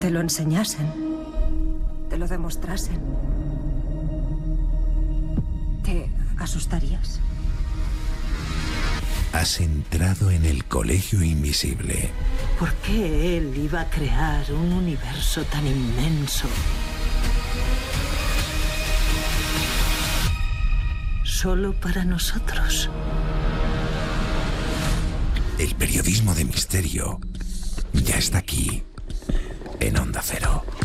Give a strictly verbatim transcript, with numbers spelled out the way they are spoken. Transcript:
te lo enseñasen, te lo demostrasen, ¿te asustarías? Has entrado en el Colegio Invisible. ¿Por qué él iba a crear un universo tan inmenso solo para nosotros? El periodismo de misterio ya está aquí, en Onda Cero.